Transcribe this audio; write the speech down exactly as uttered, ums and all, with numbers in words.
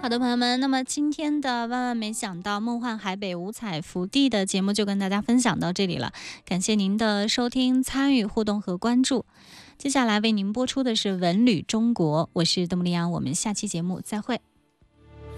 好的，朋友们，那么今天的万万没想到梦幻海北五彩福地的节目就跟大家分享到这里了，感谢您的收听、参与、互动和关注。接下来为您播出的是文旅中国，我是邓布利安，我们下期节目再会。